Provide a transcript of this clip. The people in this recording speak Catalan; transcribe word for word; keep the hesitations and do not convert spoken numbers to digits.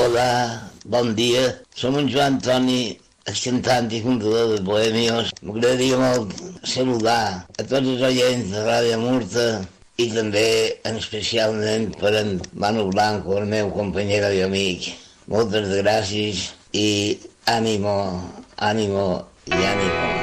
Hola, bon dia. Som en Joan Toni, excantant i fundador de Bohemios. M'agradaria molt saludar a tots els oients de Ràdio Murta i també en especialment per en Manu Blanco, el meu companyero i amic. Moltes gràcies i ànimo, ànimo i ànimo.